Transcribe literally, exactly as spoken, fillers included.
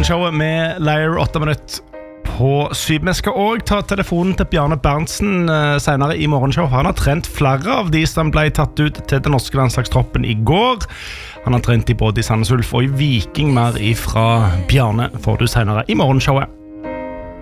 morgenshowet med Lair åtte minutter på syv. Vi skal også ta telefonen til Bjarne Berntsen uh, senere i morgenshow. Han har trent flere av de som ble tatt ut til den norske landslagstroppen i går. Han har trent i både i Sandnes Ulf og i Viking. Mer ifra Bjarne får du senere i morgenshowet.